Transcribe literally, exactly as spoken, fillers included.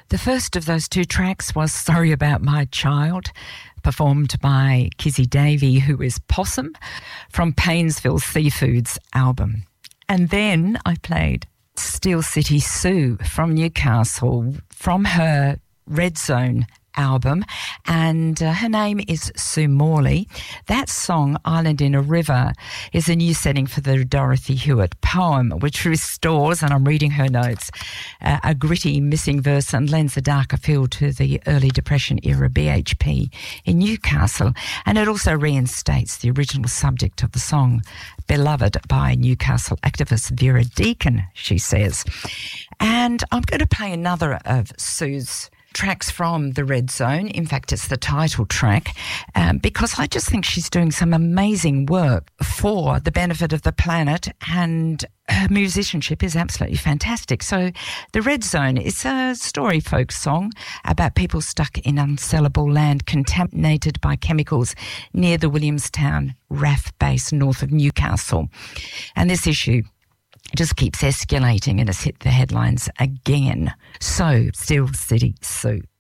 The first of those two tracks was Sorry About My Child, performed by Kizzy Davey, who is Possum, from Paynesville Seafoods album. And then I played Steel City Sue from Newcastle, from her Red Zone album, and uh, her name is Sue Morley. That song, Island in a River, is a new setting for the Dorothy Hewitt poem, which restores, and I'm reading her notes, uh, a gritty missing verse and lends a darker feel to the early Depression era B H P in Newcastle. And it also reinstates the original subject of the song, beloved by Newcastle activist Vera Deacon, she says. And I'm going to play another of Sue's tracks from the Red Zone. In fact, it's the title track, um, because I just think she's doing some amazing work for the benefit of the planet, and her musicianship is absolutely fantastic. So the Red Zone is a story folk song about people stuck in unsellable land contaminated by chemicals near the Williamstown R A F base north of Newcastle. And this issue just keeps escalating and has hit the headlines again. So, Steel City Sue.